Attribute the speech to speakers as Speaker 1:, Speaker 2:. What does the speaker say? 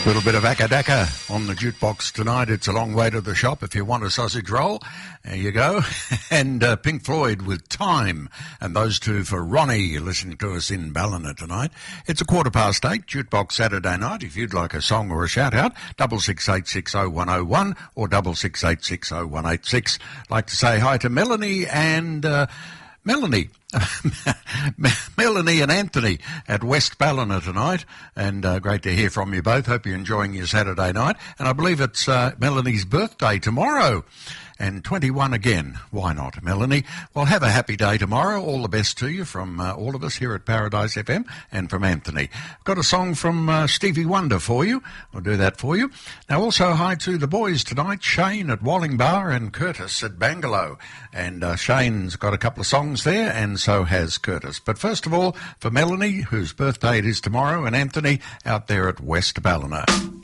Speaker 1: Little bit of Akadaka on the jukebox tonight. It's a long way to the shop if you want a sausage roll. There you go. And Pink Floyd with Time. And those two for Ronnie listening to us in Ballina tonight. It's 8:15, jukebox Saturday night. If you'd like a song or a shout out, 66860101 or 66860186. Like to say hi to Melanie and Melanie and Anthony at West Ballina tonight, and great to hear from you both. Hope you're enjoying your Saturday night, and I believe it's Melanie's birthday tomorrow, and 21 again. Why not, Melanie? Well, have a happy day tomorrow. All the best to you from all of us here at Paradise FM and from Anthony. Got a song from Stevie Wonder for you. I'll do that for you. Now, also hi to the boys tonight, Shane at Wallingbar and Curtis at Bangalow. And Shane's got a couple of songs there, and so has Curtis. But first of all, for Melanie, whose birthday it is tomorrow, and Anthony out there at West Ballina.